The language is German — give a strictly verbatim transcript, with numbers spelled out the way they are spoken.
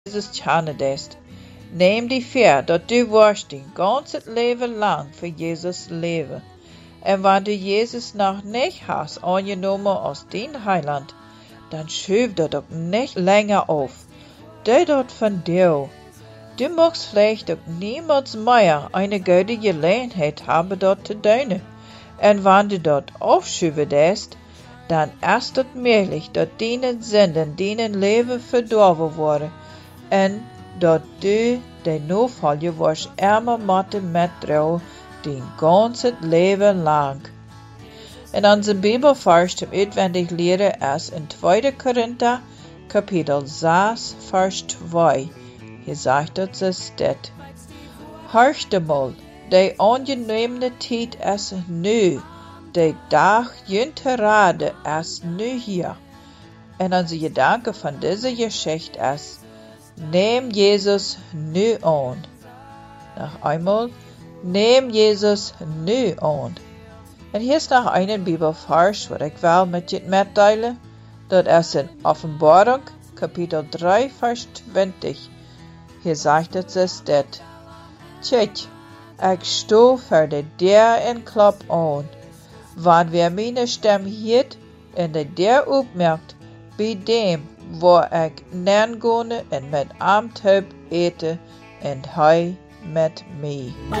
Jezus kennen dest. Neem die veer dat du worst din ganzes leven lang voor Jezus leven. En wanneer du Jezus nog niet hast aangenomen als dien Heiland, dan schuif dat ook niet länger auf. Doe dat van dir. Du magst vielleicht auch niemals mehr eine gute Gelegenheit haben, dort zu dienen. En wann du dort aufschuiven dan ist het möglich, dat deine Sünden, deine Leben verdorven worden. En dat du de Nachfolge wirst immer moeten metdragen, dein ganzes Leben lang. In unserem Bibelvers zum uitwendig leren ist in tweede Korinther, Kapitel zes, Vers zwei. Hier sagt es dit. Horchte mal, de angenehme tijd is nu, de dag jünterade is nu hier. En onze gedanke van deze Geschichte is, neem Jezus nu aan. Noch einmal, neem Jezus nu aan. En hier is nog een Bibelvers, wat ik wel met je mitteilen. Dat is in Offenbarung, Kapitel drie, Vers twintig. Hier sagt es dit. Tjech, ik sto voor de deur en klop aan. Wanneer wer meine stem hiert en de deur opmerkt, bij dem, waar ik neergone en met Amthub ete en hij met mij.